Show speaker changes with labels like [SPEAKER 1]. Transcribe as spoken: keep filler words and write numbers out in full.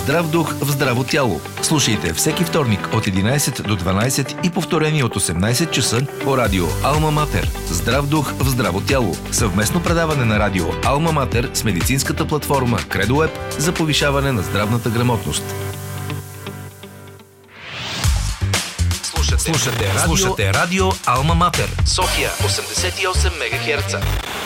[SPEAKER 1] Здрав дух в здраво тяло. Слушайте всеки вторник от единайсет до дванайсет и повторение от осемнайсет часа по радио Алма Матер. Здрав дух в здраво тяло. Съвместно предаване на радио Алма Матер с медицинската платформа Кредо Еп за повишаване на здравната грамотност. Слушате, Слушате, радио, Слушате радио Алма Матер, София осемдесет и осем мегахерца.